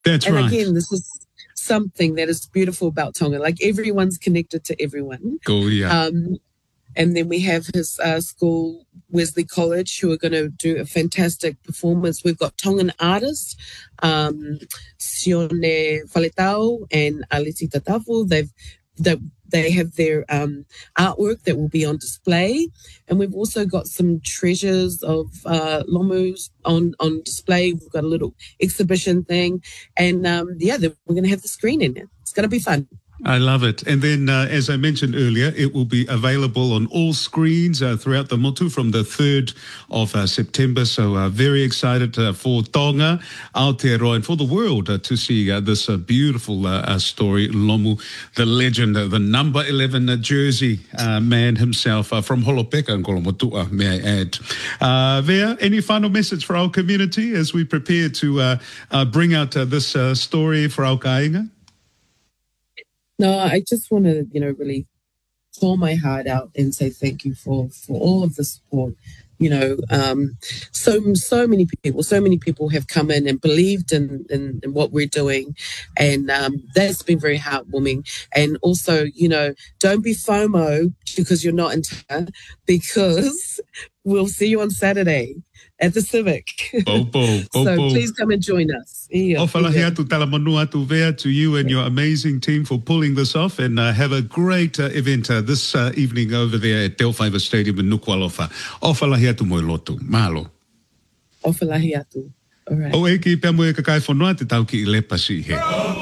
That's and right. again, this is something that is beautiful about Tonga. Like everyone's connected to everyone. Cool, yeah. And then we have his school, Wesley College, who are going to do a fantastic performance. We've got Tongan artists, Sione Faletau and Aleti Tatafu. They have their artwork that will be on display. And we've also got some treasures of Lomus on display. We've got a little exhibition thing. And we're going to have the screen in it. It's going to be fun. I love it. And then, as I mentioned earlier, it will be available on all screens throughout the motu from the 3rd of September. So very excited for Tonga, Aotearoa, and for the world to see this beautiful story. Lomu, the legend, the number 11 jersey man himself from Holopeka and Kolomotua, may I add. Vea, any final message for our community as we prepare to bring out this story for our kāinga? No, I just want to, really pour my heart out and say thank you for all of the support. So many people have come in and believed in what we're doing, and that's been very heartwarming. And also, don't be FOMO because you're not in town, because we'll see you on Saturday at the Civic. So please come and join us. Ofalahi atu talamanua atu Vea to you and your amazing team for pulling this off, and have a great event this evening over there at Delphi Stadium in Nuku'alofa. Ofalahi atu moi lotu. Mahalo. Ofalahi atu. All right. O eki pia mo e kakai whanua te tau ki I le pasi he.